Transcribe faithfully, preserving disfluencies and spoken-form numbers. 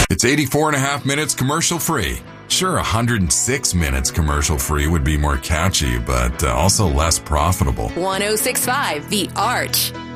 It's eighty-four and a half minutes commercial free. Sure, one hundred six minutes commercial free would be more catchy, but uh, also less profitable. one oh six point five The Arch.